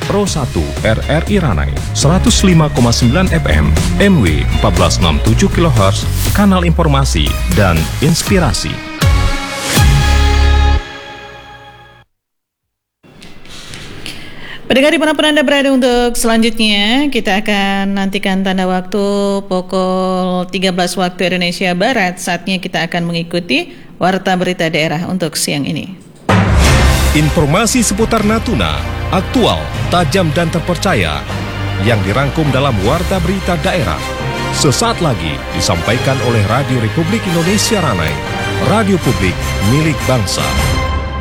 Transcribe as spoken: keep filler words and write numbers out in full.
Pro satu R R I Ranai seratus lima koma sembilan F M, M W empat belas enam puluh tujuh kilohertz, kanal informasi dan inspirasi. Pendengar dimanapun Anda berada, untuk selanjutnya kita akan nantikan tanda waktu pukul tiga belas waktu Indonesia Barat. Saatnya kita akan mengikuti Warta Berita Daerah untuk siang ini. Informasi seputar Natuna, aktual, tajam dan terpercaya, yang dirangkum dalam Warta Berita Daerah. Sesaat lagi disampaikan oleh Radio Republik Indonesia Ranai, radio publik milik bangsa.